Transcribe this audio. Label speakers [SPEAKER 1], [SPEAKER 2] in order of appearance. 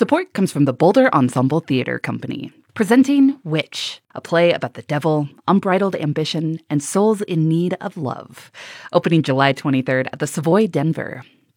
[SPEAKER 1] Support comes from the Boulder Ensemble Theater Company, presenting Witch, a play about the devil, unbridled ambition, and souls in need of love. Opening July 23rd at the Savoy, Denver.